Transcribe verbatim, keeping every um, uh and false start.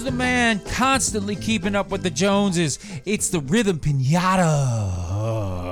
the man constantly keeping up with the Joneses. It's the Rhythm Pinata.